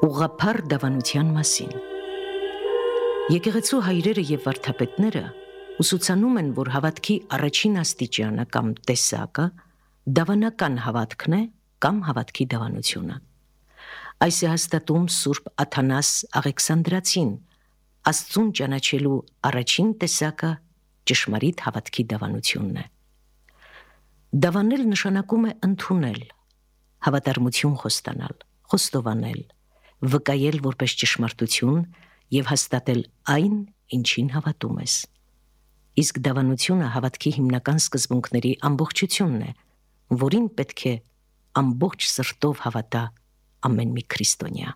Ուղղափառ դավանության մասին։ Եկեղեցու հայրերը եւ վարդապետները ուսուցանում են, որ հավատքի առաջին աստիճանը կամ տեսակը դավանական հավատքն է կամ հավատքի դավանությունը։ Այս է հաստատում Սուրբ Աթանաս Աղեքսանդրացին, Աստծուն ճանաչելու առաջին տեսակը ճշմարիտ հավատքի դավանությունն է։ Դավանել նշանակում է ընդունել, հավատարմություն խոստանալ, խոստովանել, վկայել որպես ճշմարտություն եւ հաստատել այն, ինչին հավատում ես։ Իսկ դավանությունը հավատքի հիմնական սկզբունքների ամբողջությունն է, որին պետք է ամբողջ սրտով հավատա ամեն մի քրիստոնյա։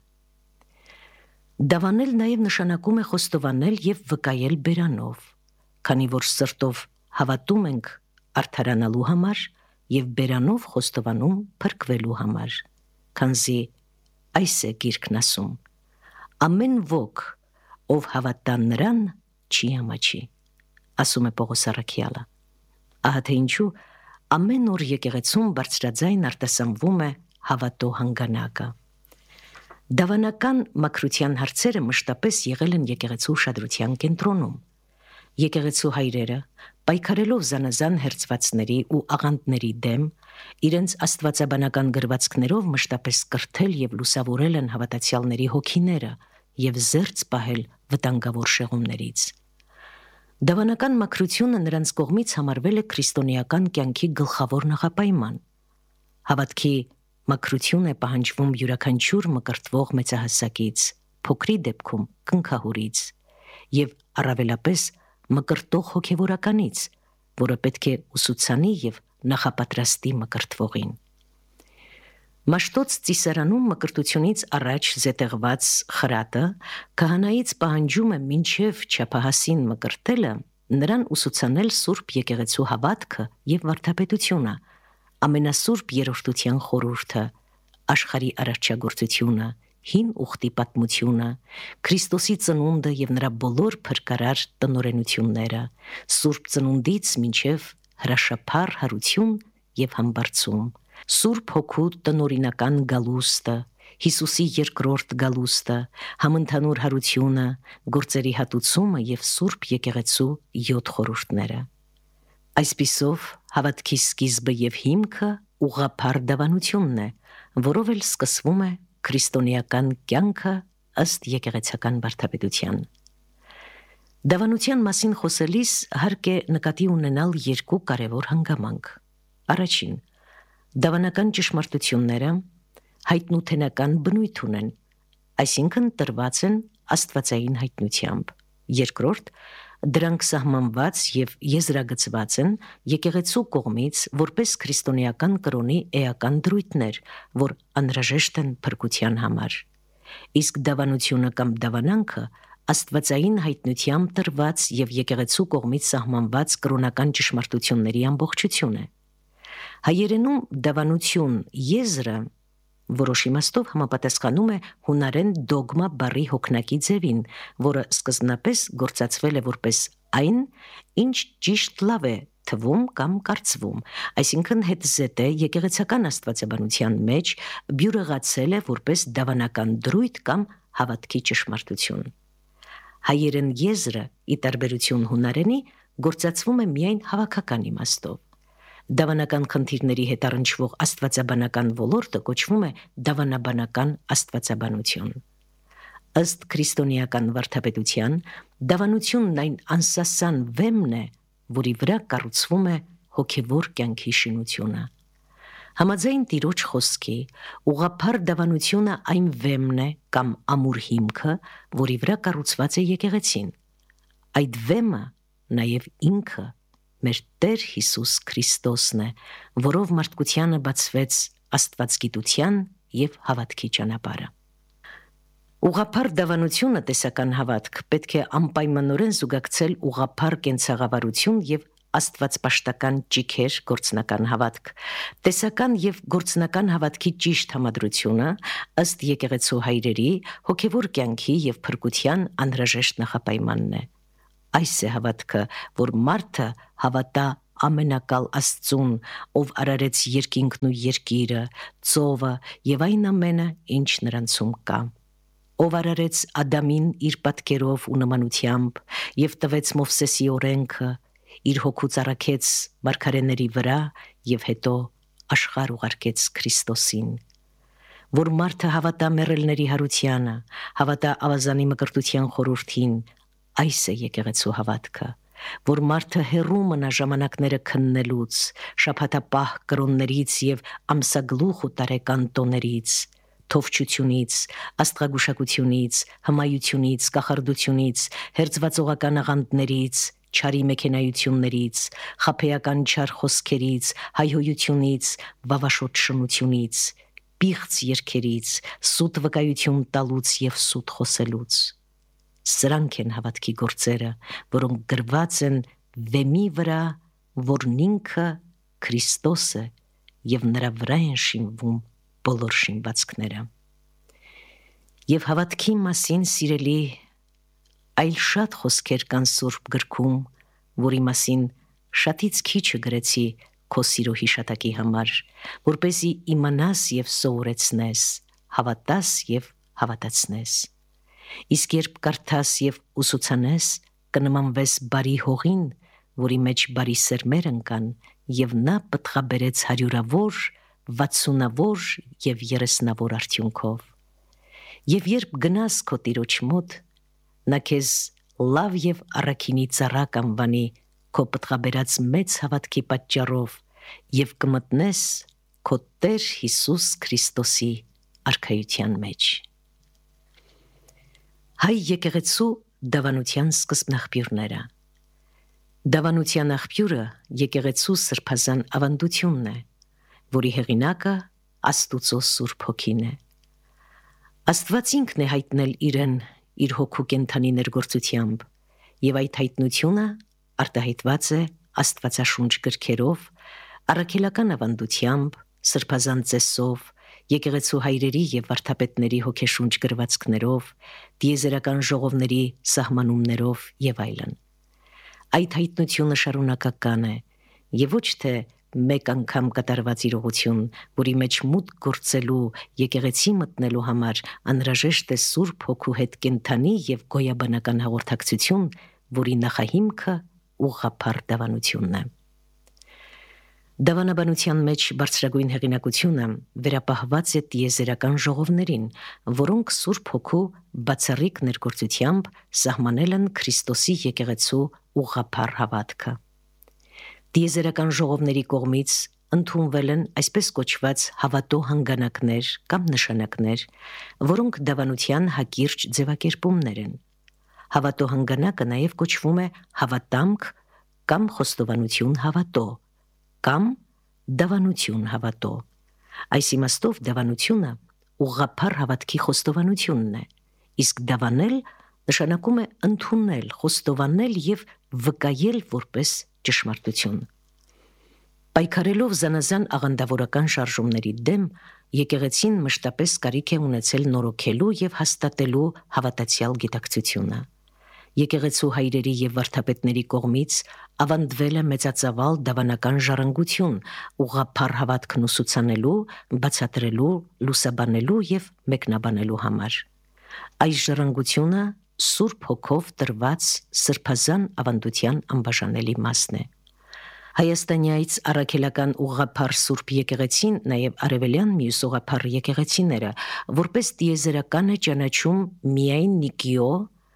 Դավանել նաեւ նշանակում է խոստովանել եւ վկայել բերանով, քանի որ սրտով հավատում ենք արդարանալու համար եւ բերանով խոստովանում փրկվելու համար, քանզի այս է գիրքն ասում. ամեն ոք, ով հավատա նրան, չի ամաչի, ասում է Պողոս առաքյալը։ Ահա թե ինչու ամեն օր եկեղեցում բարձրաձայն արտասանվում է հավատո հանգանակը։ Դավանական մաքրության հարցերը մշտապես եղել են եկեղեցու ուշադրության կենտրոնում։ Եկեղեցու հայրերը, պայքարելով զանազան հերձվածների ու աղանդների դեմ, իրենց աստվածաբանական գրվածքներով մշտապես կրթել եւ լուսավորել են հավատացյալների հոգիները եւ զերծ պահել վտանգավոր շեղումներից։ Դավանական մաքրությունը նրանց կողմից համարվել է քրիստոնեական կյանքի գլխավոր նախապայման։ Հավատքի մաքրություն է պահանջվում յուրաքանչյուր մկրտվող մեծահասակից, փոքրի դեպքում կնքահորից եւ առավելապես մկրտող հոգևորականից, որը պետք է ուսուցանի եւ նախապատրաստի մկրտվողին։ Մաշտոց ծիսարանում մկրտությունից առաջ զետեղված խրատը քահանայից պահանջում է մինչև չափահասին մկրտելը նրան ուսուցանել Սուրբ եկեղեցու հավատքը եւ վարդապետությունը, ամենասուրբ երրորդության խորհուրդը, աշխարհի արարչագործությունը, հին ուխտի պատմությունը, Քրիստոսի ծնունդը եւ նրա բոլոր փրկարար տնօրենությունները, Սուրբ ծնունդից մինչև հրաշափառ հարություն եւ համբարձում, Սուրբ Հոգու տնօրինական գալուստը, Հիսուսի երկրորդ գալուստը, համընդհանուր հարությունը, գործերի հատուցումը եւ Սուրբ եկեղեցու 7 խորհուրդները։ Այսպիսով հավատքի սկիզբը եւ հիմքը ուղղափառ դավանությունն է, որով էլ սկսվում է քրիստոնեական կյանքը ըստ եկեղեցական վարդապետության։ Դավանության մասին խոսելիս հարկ է նկատի ունենալ երկու կարևոր հանգամանք։ Առաջին, դավանական ճշմարտությունները հայտնութենական բնույթ ունեն, այսինքն տրված են աստվածային հայտնությամբ։ Երկրորդ, դրանք սահմանված եւ եզրագծված են եկեղեցու կողմից որպես քրիստոնեական կրոնի էական դրույթներ, որ անհրաժեշտ են փրկության համար։ Իսկ դավանությունը կամ դավանանքը աստվածային հայտնությամբ տրված եւ եկեղեցու կողմից սահմանված կրոնական ճշմարտությունների ամբողջություն է։ Հայերենում դավանություն եզրը որոշ իմաստով համապատասխանում է հունարեն դոգմա բառի հոգնակի ձևին, որը սկզբնապես գործածվել է որպես այն, ինչ ճիշտ լավ է թվում կամ կարծվում, այսինքն հետզհետե եկեղեցական աստվածաբանության մեջ բյուրեղացել է որպես դավանական դրույթ կամ հավատքի ճշմարտություն։ Հայերեն եզրը, ի տարբերություն հունարենի, գործածվում է միայն հավաքական իմաստով։ Դավանական խնդիրների հետ առնչվող աստվածաբանական ոլորտը կոչվում է դավանաբանական աստվածաբանություն։ Ըստ քրիստոնեական վարդապետության, դավանությունն այն անսասան վեմն է, որի վրա կառուցվում է հոգևոր կյանքի շինությունը։ Համաձայն Տիրոջ խոսքի, ուղղափառ դավանությունը այն վեմն է կամ ամուր հիմքը, որի վրա կառուցված է եկեղեցին։ Այդ վեմը նաև ինքը մեր Տեր Հիսուս Քրիստոսն է, որով մարդկությանը բացվեց աստվածգիտության եւ հավատքի ճանապարհը։ Ուղղափառ դավանությունը տեսական հավատք պետք է անպայմանորեն զուգակցել ուղղափառ կենցաղավարություն եւ աստվածպաշտական ճիգեր գործնական հավատք։ Տեսական եւ գործնական հավատքի ճիշտ համադրությունը ըստ եկեղեցու հայրերի հոգևոր կյանքի եւ փրկության անհրաժեշտ նախապայմանն է։ Այս է հավատքը, որ մարդը հավատա ամենակալ Աստծուն, ով արարեց երկինքն ու երկիրը, ծովը եւ այն ամենը, ինչ նրանցում կա։ ով արարեց Ադամին իր պատկերով ու նմանությամբ եւ տվեց Մովսեսի օրենքը, իր հոգուց առաքեց մարգարեների վրա եւ հետո աշխարհ ուղարկեց Քրիստոսին, որ մարդը հավատա մեռելների հարությանը, հավատա ավազանի մկրտության խորհրդին, այս է եկեղեցու հավատքը, որ մարդը հեռու մնա ժամանակները քննելուց, շաբաթապահ կրոններից եւ ամսագլուխ ու տարեկան տոներից, թովչությունից, աստղագուշակությունից, հմայությունից, կախարդությունից, հերձվածողական աղանդներից, չարի մեքենայություններից, խաբեական չար խոսքերից, հայհոյությունից, վավաշոտ շնությունից, պիղծ երգերից, սուտ վկայություն տալուց եւ սուտ խոսելուց։ Սրանք են հավատքի գործերը, որոնք գրված են վեմի վրա, որն ինքը Քրիստոս է եւ նրա վրա են շինվում բոլոր շինվածքները։ Եվ հավատքի մասին, սիրելի, այլ շատ խոսքեր կան Սուրբ գրքում, որի մասին շատից քիչը գրեցի քո սիրո հիշատակի համար, որպեսզի իմանաս եւ սովորեցնես, հավատաս եւ հավատացնես։ Իսկ երբ կարդաս եւ ուսուցանես, կնմանվես բարի հողին, որի մեջ բարի սերմեր ընկան, եւ նա պտղաբերեց 100-ավոր, 60-ավոր եւ 30-ավոր արդյունքով։ Եվ երբ գնաս քո տիրոջ մոտ, նա քեզ լավ եւ առաքինի ծառա կանվանի քո պտղաբերած մեծ հավատքի պատճառով եւ կմտնես քո Տեր Հիսուս Քրիստոսի արքայության մեջ։ Հայ եկեղեցու դավանության սկզբնաղբյուրները։ Դավանության աղբյուրը եկեղեցու սրբազան ավանդությունն է, որի հեղինակը Աստուծո Սուրբ Հոգին է։ Աստված ինքն է հայտնել իրեն իր հոգու կենդանի ներգործությամբ, եւ այդ հայտնությունը արտահայտված է Աստվածաշունչ գրքերով, առաքելական ավանդությամբ, սրբազան ծեսով, եկեղեցու հայրերի եւ վարդապետների հոգեշունչ գրվածքներով, դիեզերական ժողովների սահմանումներով եւ այլն։ Այդ հայտնությունը շարունակական է եւ ոչ թե մեկ անգամ կատարված իրողություն, որի մեջ մուտք գործելու, եկեղեցի մտնելու համար անհրաժեշտ է Սուրբ Հոգու հետ կենդանի եւ գոյաբանական հաղորդակցություն, որի նախահիմքը ուղղափառ դավանությունն է։ Դավանաբանության մեջ բարձրագույն հեղինակությունը վերապահված է տիեզերական ժողովներին, որոնք Սուրբ Հոգու բացառիկ ներգործությամբ սահմանել են Քրիստոսի եկեղեցու ուղղափառ հավատքը։ Տիեզերական ժողովների կողմից ընդունվել են այսպես կոչված հավատո հանգանակներ կամ նշանակներ, որոնք դավանության հակիրճ ձևակերպումներ են։ Հավատո հանգանակը նաև կոչվում է հավատամք կամ խոստովանություն հավատո, կամ դավանություն հավատո։ Այս իմաստով դավանությունը ուղղափառ հավատքի խոստովանությունն է, իսկ դավանել նշանակում է ընդունել, խոստովանել եւ վկայել որպես ճշմարտություն։ Պայքարելով զանազան աղանդավորական շարժումների դեմ, եկեղեցին մշտապես կարիք է ունեցել նորոգելու եւ հաստատելու հավատացյալ գիտակցությունը։ Եկեղեցու հայրերի եւ վարդապետների կողմից ավանդվել է մեծածավալ դավանական ժառանգություն, ուղղափառ հավատքն ուսուցանելու, բացատրելու, լուսաբանելու եւ մեկնաբանելու համար։ Այս ժառանգությունը Սուրբ Հոգով տրված սրբազան ավանդության անբաժանելի մասն է։ Հայաստանյայից առաքելական ուղղափառ Սուրբ եկեղեցին, նաև արևելյան մյուս ուղղափառ եկեղեցիները, որպես տիեզերական է ճանաչում միայն Նիկիո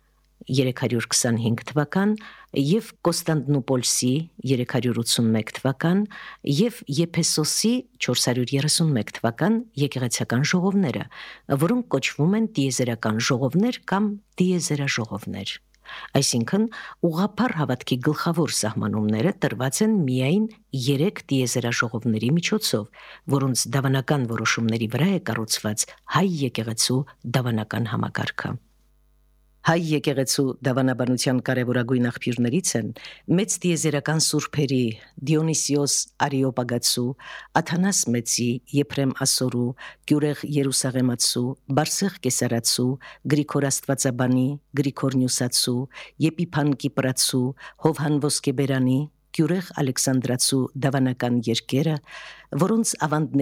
325 թվական եւ Կոստանդնուպոլսի 381 թվական եւ Եփեսոսի 431 թվական եկեղեցական ժողովները, որոնք կոչվում են տիեզերական ժողովներ կամ տիեզերաժողովներ։ Այսինքն ուղղափառ հավատքի գլխավոր սահմանումները տրված են միայն 3 տիեզերաժողովների միջոցով, որոնց դավանական որոշումների վրա է կառուցված հայ եկեղեցու դավանական համակարգը։ Հայ եկեղեցու դավանաբանության կարևորագույն աղբյուրներից են մեծ տիեզերական սուրբերի Դիոնիսիոս Արիոպագացու, Աթանաս Մեծի, Եփրեմ Ասորու, Գյուրեղ Երուսաղեմացու, Բարսեղ Կեսարացու, Գրիգոր Աստվածաբանի, Գրիգոր Նյուսացու, Եփիփան Կիպրացու, Հովհան Ոսկեբերանի, Գյուրեղ Ալեքսանդրացու դավանական երկերը, որոնց ավանդների